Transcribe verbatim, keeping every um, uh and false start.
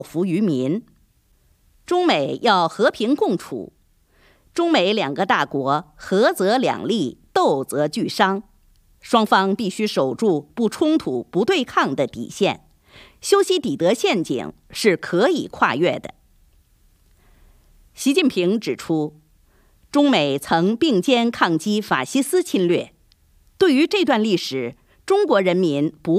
福于民。中美要和平共处，中美两个大国合则两利，斗则俱伤，双方必须守住不冲突、不对抗的底线。修昔底德陷阱是可以跨越的。习近平指出，中美曾并肩抗击法西斯侵略，对于这段历史，中国人民不